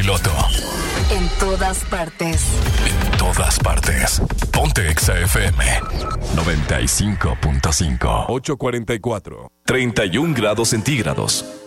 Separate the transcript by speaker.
Speaker 1: piloto.
Speaker 2: En todas partes.
Speaker 1: En todas partes. Ponte Exa FM 95.5.
Speaker 3: 8:44.
Speaker 1: 31 grados centígrados.